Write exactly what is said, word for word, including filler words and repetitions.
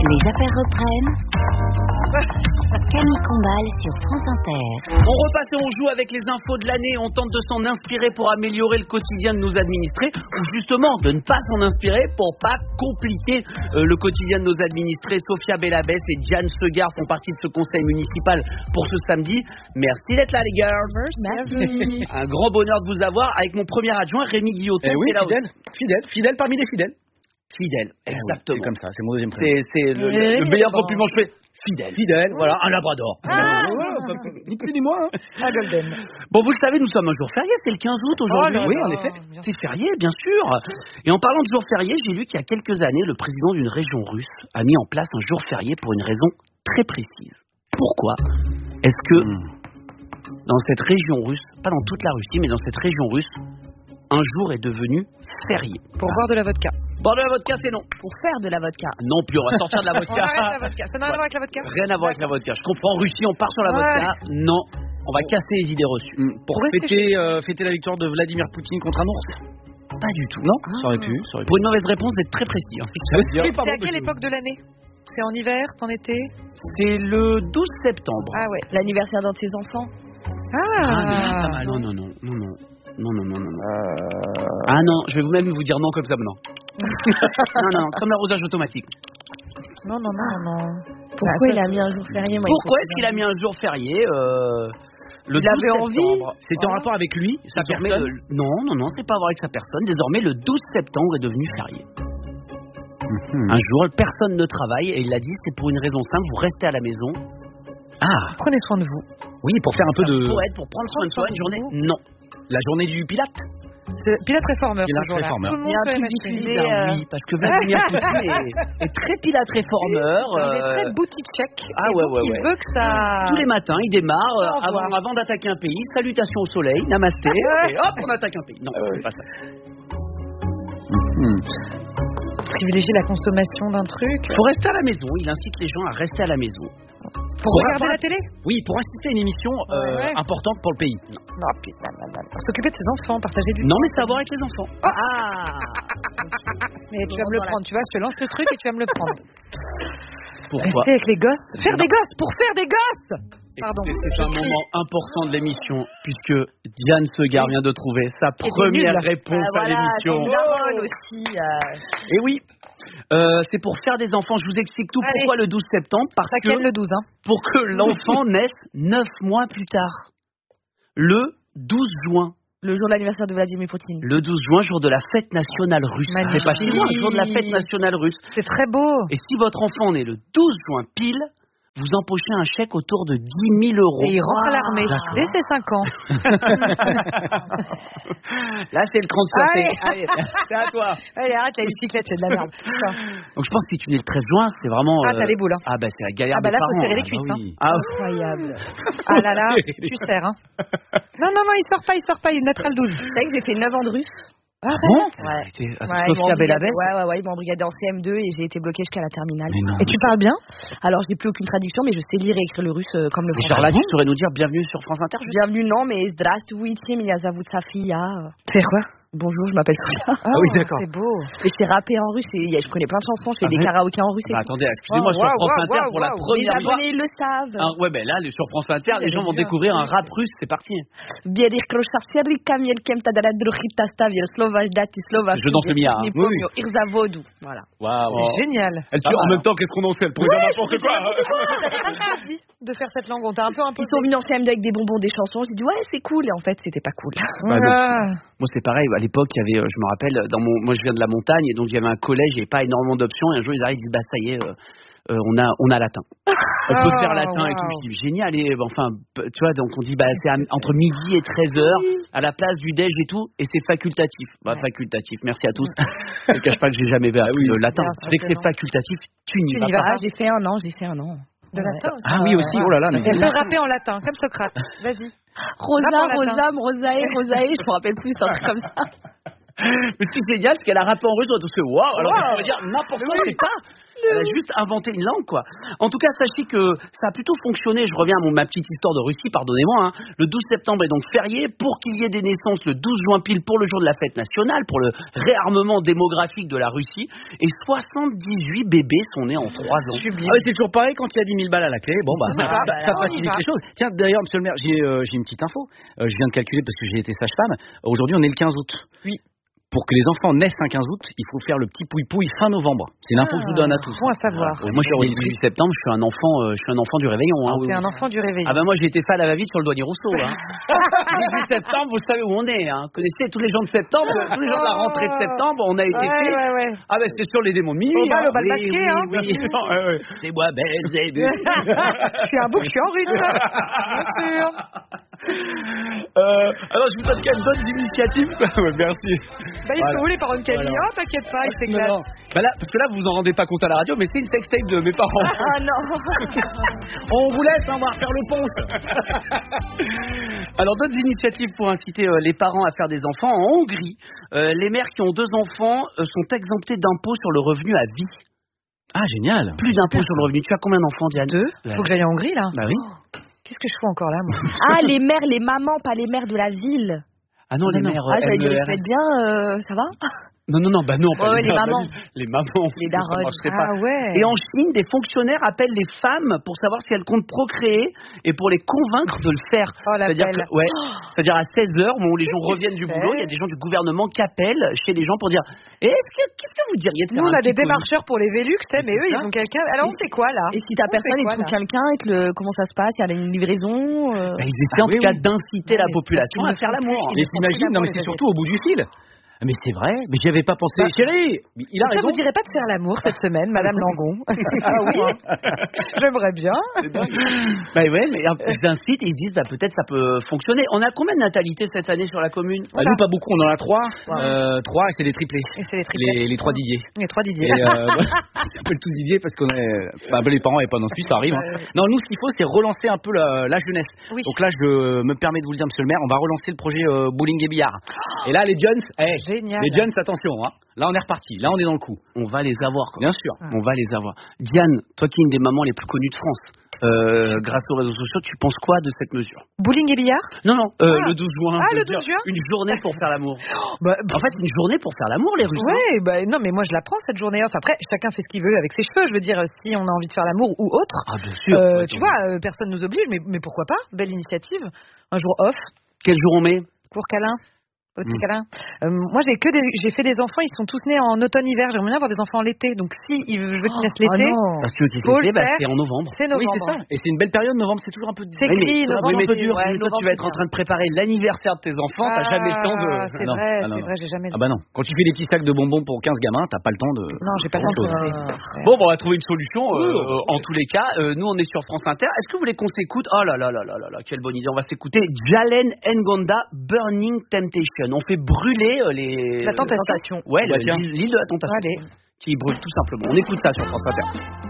Les affaires reprennent. Camille Combal sur France Inter. On repasse et on joue avec les infos de l'année. On tente de s'en inspirer pour améliorer le quotidien de nos administrés, ou justement de ne pas s'en inspirer pour pas compliquer euh, le quotidien de nos administrés. Sophia Bellabès et Diane Segard font partie de ce conseil municipal pour ce samedi. Merci d'être là, les girls. Merci. Un grand bonheur de vous avoir avec mon premier adjoint, Rémi Guilloton. Eh oui, là fidèle, fidèle, fidèle parmi les fidèles. Fidèle, exactement. C'est comme ça, c'est mon deuxième prénom. C'est, c'est le, le, le meilleur compliment que je fais. Fidèle. Fidèle, voilà, un labrador. Ah. Ni plus ni moins. Hein. Ah, Golden. Bon, vous le savez, nous sommes un jour férié, c'est le quinze août aujourd'hui. Oh là oui, là, en effet. bien C'est férié, bien sûr. Et en parlant de jour férié, j'ai lu qu'il y a quelques années, le président d'une région russe a mis en place un jour férié pour une raison très précise. Pourquoi est-ce que dans cette région russe, pas dans toute la Russie, mais dans cette région russe, un jour est devenu férié? Pour boire de la vodka. Boire de la vodka, c'est non. Pour faire de la vodka. Non plus, on va sortir de la On vodka. arrête la vodka. Ça n'a rien à voir avec la vodka. Rien à voir avec la vodka. Je comprends, en Russie, on part sur la Ouais. vodka. Non, on va casser les idées reçues. Mm, Pour Où est-ce que fêter, euh, fêter la victoire de Vladimir Poutine contre un ours. Pas du tout. Non, ça aurait pu. Ça aurait pu. Pour une mauvaise réponse, d'être très précis. hein. C'est à quelle époque de l'année? C'est en hiver? C'est en été? C'est le douze septembre. Ah ouais. L'anniversaire d'un de ses enfants. Ah, mais Ah, pas mal. Non, non, non, non, non. Non, non, non, non, non. Ah non, je vais même vous dire non comme ça maintenant. non, non, comme l'arrosage automatique. Non, non, non, non. Pourquoi Bah, il ça, a mis un jour férié moi, Pourquoi il est-ce faut qu'il a mis un jour férié euh, le Il avait douze envie. septembre? C'était en rapport avec lui, sa Désormais, personne. le- Non, non, non, c'est pas à voir avec sa personne. Désormais, le douze septembre est devenu férié. Mhm. Un jour, personne ne travaille et il a dit c'est pour une raison simple, vous restez à la maison. Ah, Prenez soin de vous. oui, pour faire un peu Ça de pourrait être pour prendre soin de soi une journée. Non. la journée du Pilate. C'est Pilate réformeur. Pilate ce jour-là. réformeur. Tout le Il y monde a un se truc les machines. diffusé. Ben euh, oui, parce que Vladimir Poutine est, est très Pilate réformeur. Il est euh, très boutique check. Ah Et ouais, donc, ouais, il ouais. veut que ça. Tous les matins, il démarre euh, Au revoir. avant, avant d'attaquer un pays. Salutations au soleil, namasté, et hop, on attaque un pays. Non, c'est pas ça. Mhm. Privilégier la consommation d'un truc. Faut rester à la maison. Il incite les gens à rester à la maison. Pour Pour regarder avoir- la télé. Oui, pour assister à une émission euh, Ouais. importante pour le pays. Non, putain, non, non. Pour s'occuper de ses enfants, partager du Non, temps. mais c'est à voir avec les enfants. Ah. Mais tu vas me le prendre, tu vois, je te lance le truc et tu vas me le prendre. Pourquoi? Rester avec les gosses. Faire des gosses pour faire des gosses. Pardon. Écoutez, c'est un moment important de l'émission puisque Diane Segard vient de trouver sa était première nulle. réponse Ah, à voilà, l'émission. c'est une daronne aussi. euh. Et oui, euh, c'est pour faire des enfants. Je vous explique tout. Allez. Pourquoi le douze septembre? Parce Ça que quel le douze, hein. pour que l'enfant naisse neuf mois plus tard. Le douze juin. Le jour de l'anniversaire de Vladimir Poutine. Le douze juin, jour de la fête nationale russe. Magnifique. C'est pas si loin, jour de la fête nationale russe. C'est très beau. Et si votre enfant naît le douze juin pile, vous empochez un chèque autour de dix mille euros. Et il rentre à l'armée D'accord. dès ses cinq ans. Là, c'est le cran de fierté. Allez. Allez, c'est à toi. Allez, arrête la bicyclette, c'est de la merde. Putain. Donc, je pense que si tu nais le treize juin, c'est vraiment. Ah, t'as les boules, hein. Ah, bah, c'est la galère Ah bah des là, faut parents. serrer les Ah, cuisses, bah hein. oui. Ah, Incroyable. Ah là là, tu serres, hein. Non, non, non, il sort pas, il sort pas, il naîtra le douze. C'est vrai que j'ai fait neuf ans de russe. bon Ouais. C'était ah, Ouais, c'est ils Sophia m'ont embrigadé- Bellabès. Ouais, ouais, ouais, ils m'ont embrigadé en C M deux et j'ai été bloquée jusqu'à la terminale. Mais non. Et tu parles bien? Alors, j'ai plus aucune traduction, mais je sais lire et écrire le russe euh, comme le Et français. genre là, tu saurais nous dire bienvenue sur France Inter. je- Bienvenue, non, mais Здравствуйте, меня зовут София. C'est quoi? Bonjour, je m'appelle Sophia. Ah oui, d'accord. C'est beau. Et je sais rapper en russe, et je connais plein de chansons, je fais Ah des ouais karaokés en russe. et Bah, tout. attendez, excusez-moi, Wow, sur wow, France wow, Inter wow, pour la wow. Les première fois. abonnés, ils le savent. Ah, ouais, ben là, les- sur France Inter, les Il gens est vont bien. découvrir un rap russe, c'est parti. Biedrych kroszarsiery, kamielkiem tadara druchita stawier, slovaś dati, slovaś. Je danse le mia, hein. Nie pomniał, ich zawodu. Voilà. Waouh. C'est génial. Elle Pas tue en mal, même temps, qu'est-ce qu'on en sait? Elle pourrait dire n'importe quoi. De faire cette langue, on t'a un peu Ils imposé. sont venus en C M deux avec des bonbons, des chansons. J'ai dit, ouais, c'est cool. Et en fait, c'était pas cool. Bah, non. Ah. Moi, c'est pareil. À l'époque, il y avait, euh, je me rappelle, dans mon, moi, je viens de la montagne, et donc il y avait un collège, il n'y avait pas énormément d'options. Et un jour, ils arrivent, ils disent, bah, ça y est, euh, euh, on a, on a latin. On peut Oh, faire latin et tout. wow. Je dis, génial. Et euh, enfin, p- tu vois, donc on dit, bah, c'est à- entre midi et treize heures, à la place du déj et tout, et c'est facultatif. Bah, facultatif. Merci à tous. Je ne cache pas que j'ai jamais appris le latin. Bien sûr Dès que que c'est non. facultatif, tu n'y Tu vas n'y pas. vas Ah, j'ai fait un an, j'ai fait un an. De latin aussi. Ah oui, aussi, oh là là. mais- Elle peut rapper en latin, comme Socrate. Vas-y. Rosa, Rap en Rosa, latin. Rosae, Rosae, je me rappelle plus, un truc comme ça. Mais ce qui est génial, c'est qu'elle a rappé en russe, on a tous fait waouh. Alors, Wow. ça veut dire n'importe quoi, c'est pas. Elle a juste inventé une langue, quoi. En tout cas, sachez que ça a plutôt fonctionné. Je reviens à mon, ma petite histoire de Russie, pardonnez-moi. Hein. Le douze septembre est donc férié pour qu'il y ait des naissances le douze juin pile pour le jour de la fête nationale, pour le réarmement démographique de la Russie. Et soixante-dix-huit bébés sont nés en trois ans. Ah ouais, c'est toujours pareil quand il y a dix mille balles à la clé. Bon, bah, ça, va, ça, bah, ça on y facilite va. les choses. Tiens, d'ailleurs, monsieur le maire, j'ai, euh, j'ai une petite info. Euh, je viens de calculer parce que j'ai été sage-femme. Aujourd'hui, on est le quinze août. Oui. Pour que les enfants naissent un quinze août, il faut faire le petit pouille-pouille fin novembre. C'est l'info que je vous donne à tous. Bon à savoir. Euh, moi, je suis né le dix-huit septembre, je suis un enfant, euh, je suis un enfant du réveillon. Hein, T'es oui, un oui. enfant du réveil. Ah ben moi, j'ai été fait à la va-vite sur le douanier Rousseau. Hein. dix-huit septembre, vous savez où on est. Hein. Vous connaissez tous les gens de septembre, tous les gens de la rentrée de septembre, on a été Ouais, fait. ouais, ouais. Ah ben c'était sur les démons de minuit. Au bal, hein. au bal Oui, basket, oui, hein. oui. Ouais, ouais. C'est moi, Belzébuth. Je suis un bouc, je suis en russe. Bien sûr. Euh, alors, je vous donne quand même d'autres initiatives. Ouais, merci. Bah, ils Voilà. sont où les parents de Camille? Voilà. Oh, t'inquiète pas, ils Non, s'éclatent. non. Bah là, parce que là, vous vous en rendez pas compte à la radio, mais c'est une sextape de mes parents. Ah non. On vous laisse, hein, on va refaire le ponce. Alors d'autres initiatives pour inciter euh, les parents à faire des enfants. En Hongrie, euh, les mères qui ont deux enfants euh, sont exemptées d'impôts sur le revenu à vie. Ah, génial. Plus d'impôts sur le revenu. Tu as combien d'enfants, Diane? Deux. Ouais. Faut que j'aille en Hongrie, là. Bah oui. Qu'est-ce que je fais encore là, moi? Ah, les mères, les mamans, pas les mères de la ville. Ah non, les non. mères. Ah, j'allais dire, M E R S. ils faites bien, euh, ça va? Non, non, non, bah non. pas Ouais, ouais, les mères, mamans. bah, Les mamans. Les Ça daronnes. marcherait pas. Ah ouais. Et en Chine, des fonctionnaires appellent les femmes pour savoir si elles comptent procréer et pour les convaincre de le faire. Oh, C'est-à-dire l'appel. que, ouais, c'est-à-dire à seize heures, où les gens reviennent du fait boulot, il y a des gens du gouvernement qui appellent chez les gens pour dire est-ce que qu'est-ce que vous diriez de faire Nous, on un a des petit peu- démarcheurs pour les Vélux, tu sais, mais eux, c'est ils ça. ont quelqu'un. Alors, on fait quoi, là? Et si t'as On fait personne, ils quoi, trouvent là quelqu'un et te le... comment ça se passe? Il y a une livraison euh... Bah, ils essaient en Ah, tout oui, cas oui. d'inciter la Ouais, mais population c'est à parce faire qu'ils l'amour. ne Mais font plus t'imagines, non, mais d'amour, c'est les surtout au bout du fil. Ah, mais c'est vrai, mais j'y avais pas pensé. Bah, Chérie, il a Ça raison. vous dirait pas de faire l'amour cette semaine, Madame Langon? Ah oui. J'aimerais bien. Bah ouais, mais euh, ils incitent et ils disent bah peut-être ça peut fonctionner. On a combien de natalité cette année sur la commune? Bah, nous, pas beaucoup, on en a trois. Ouais. Euh, trois, et c'est des triplés. Et c'est les triplés. Les, les trois Didier. Les trois Didier. Et euh, on s'appelle tous Didier parce qu'on est. Bah, les parents n'avaient pas d'inspi, ça arrive. Hein. Ouais. Non, nous, ce qu'il faut, c'est relancer un peu la, la jeunesse. Oui. Donc là, je me permets de vous le dire, monsieur le maire, on va relancer le projet euh, bowling et billard. Et là, les Jones, eh, Génial. les Jones, attention, hein. Là, on est reparti. Là, on est dans le coup. On va les avoir, quoi. Bien sûr. On va les avoir. Diane, toi qui es une des mamans les plus connues de France, euh, grâce aux réseaux sociaux, tu penses quoi de cette mesure? Bowling et billard? Non, non, euh, Ah. le douze juin. Ah, je le veux dire, douze juin Une journée pour faire l'amour. Bah, En fait, c'est une journée pour faire l'amour, les Russes. hein. ouais, bah, non, mais moi je la prends cette journée off. Après, chacun fait ce qu'il veut avec ses cheveux. Je veux dire, si on a envie de faire l'amour ou autre, Ah, bien sûr. euh, Ouais, tu donc, vois, euh, personne nous oblige, mais, mais pourquoi pas? Belle initiative. Un jour off, Quel jour on met? court câlin. Petit Mm. câlin. Euh, moi, j'ai que des, j'ai fait des enfants, ils sont tous nés en automne-hiver. J'aimerais bien avoir des enfants en l'été. Donc, si il veut- je veux qu'ils naissent l'été, Parce que tu Faut sais, le bah, faire. c'est en novembre. c'est Oui, novembre. c'est ça. Et c'est une belle période, novembre, c'est toujours un peu. C'est Oui, mais- gris, oui, novembre, mais c'est dur. ouais, Toi, tu novembre, vas être en c'est train de préparer l'anniversaire de tes enfants, t'as jamais le temps de. Ah, c'est Ah non, vrai, ah non, c'est non. vrai, j'ai jamais le Ah bah non. Quand tu fais des petits sacs de bonbons pour quinze gamins, t'as pas le temps de. Non, j'ai pas le temps de Grand-chose. poser. Bon, bon, on va trouver une solution. euh, Oui. euh, en tous les cas, Euh, nous, on est sur France Inter. Est-ce que vous voulez qu'on s'écoute? Oh là là là là là là, quelle bonne idée. On va s'écouter Jalen Ngonda, Burning Temptation. On fait brûler euh, les. La tentation. Ouais, Bah, le- tiens. l'île de la tentation. Allez. Qui brûle tout simplement. On écoute ça sur France Inter.